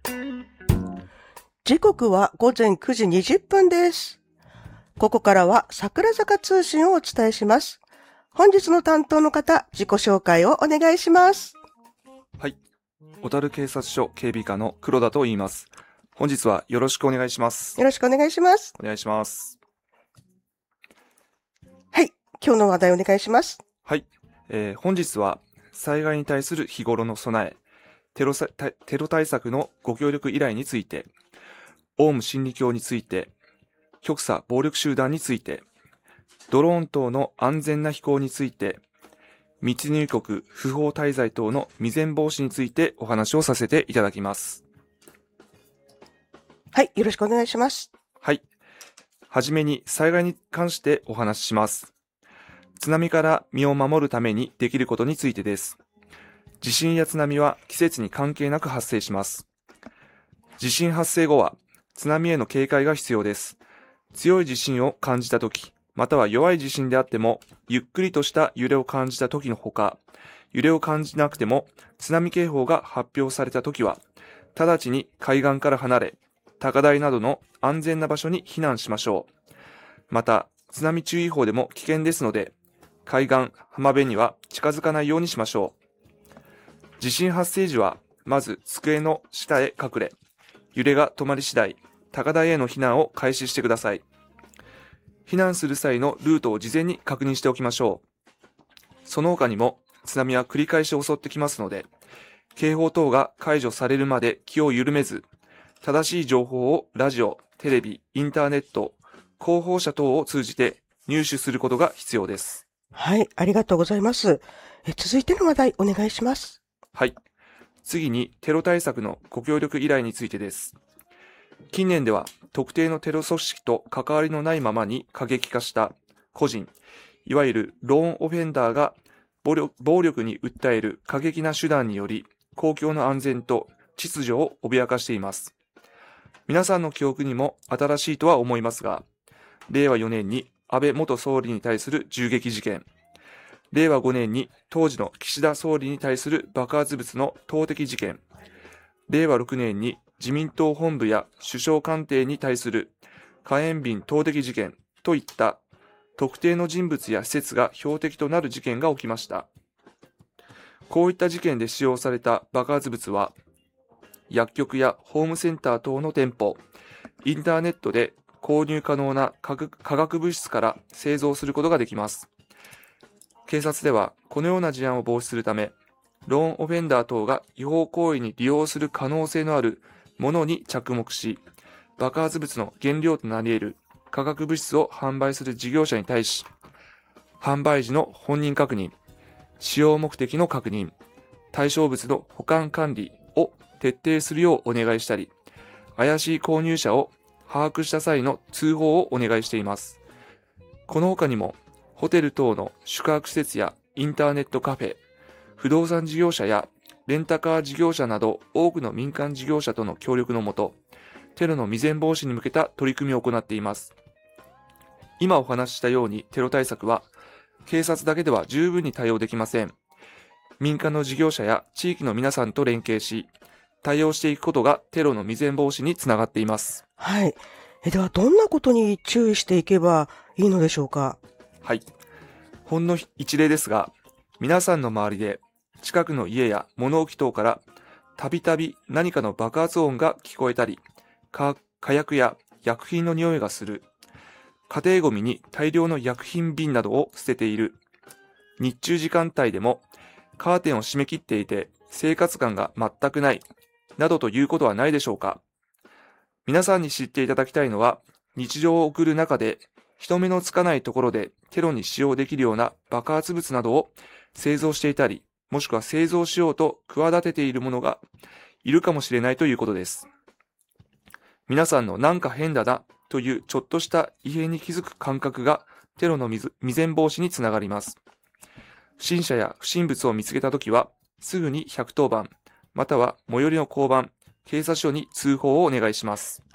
時刻は午前9時20分です。ここからは桜坂通信をお伝えします。本日の担当の方、自己紹介をお願いします。 はい。小樽警察署警備課の黒田と言います。本日はよろしくお願いします。 よろしくお願いします。 お願いします。 はい。今日の話題お願いします。 はい。本日は災害に対する日頃の備え、テロ対策のご協力依頼について、オウム真理教について、極左暴力集団について、ドローン等の安全な飛行について、密入国不法滞在等の未然防止についてお話をさせていただきます。 はい。よろしくお願いします。 はい。はじめに災害に関してお話しします。津波から身を守るためにできることについてです。地震や津波は季節に関係なく発生します。地震発生後は津波への警戒が必要です。強い地震を感じたとき、または弱い地震であっても、ゆっくりとした揺れを感じたときのほか、揺れを感じなくても津波警報が発表されたときは、直ちに海岸から離れ、高台などの安全な場所に避難しましょう。また、津波注意報でも危険ですので、海岸、浜辺には近づかないようにしましょう。地震発生時は、まず机の下へ隠れ、揺れが止まり次第、高台への避難を開始してください。避難する際のルートを事前に確認しておきましょう。その他にも津波は繰り返し襲ってきますので、警報等が解除されるまで気を緩めず、正しい情報をラジオ、テレビ、インターネット、広報車等を通じて入手することが必要です。 はい。ありがとうございます。続いての話題お願いします。 はい。次にテロ対策のご協力依頼についてです。近年では特定のテロ組織と関わりのないままに過激化した個人、いわゆるローンオフェンダーが暴力に訴える過激な手段により公共の安全と秩序を脅かしています。皆さんの記憶にも新しいとは思いますが、令和4年に安倍元総理に対する銃撃事件、令和5年に当時の岸田総理に対する爆発物の投擲事件、令和6年に自民党本部や首相官邸に対する火炎瓶投擲事件といった特定の人物や施設が標的となる事件が起きました。こういった事件で使用された爆発物は、薬局やホームセンター等の店舗、インターネットで購入可能な化学物質から製造することができます。警察ではこのような事案を防止するため、ローンオフェンダー等が違法行為に利用する可能性のあるものに着目し、爆発物の原料となり得る化学物質を販売する事業者に対し、販売時の本人確認、使用目的の確認、対象物の保管管理を徹底するようお願いしたり、怪しい購入者を把握した際の通報をお願いしています。この他にも、ホテル等の宿泊施設やインターネットカフェ、不動産事業者やレンタカー事業者など多くの民間事業者との協力のもと、テロの未然防止に向けた取り組みを行っています。今お話ししたようにテロ対策は、警察だけでは十分に対応できません。民間の事業者や地域の皆さんと連携し、対応していくことがテロの未然防止につながっています。 はい。では、どんなことに注意していけばいいのでしょうか？ はい。ほんの一例ですが、皆さんの周りで近くの家や物置等からたびたび何かの爆発音が聞こえたり、火薬や薬品の匂いがする、家庭ゴミに大量の薬品瓶などを捨てている、日中時間帯でもカーテンを閉め切っていて生活感が全くない、などということはないでしょうか。皆さんに知っていただきたいのは、日常を送る中で人目のつかないところでテロに使用できるような爆発物などを製造していたり、もしくは製造しようと企てているものがいるかもしれないということです。皆さんのなんか変だなというちょっとした異変に気づく感覚がテロの未然防止につながります。不審者や不審物を見つけたときは、すぐに110番、または最寄りの交番、警察署に通報をお願いします。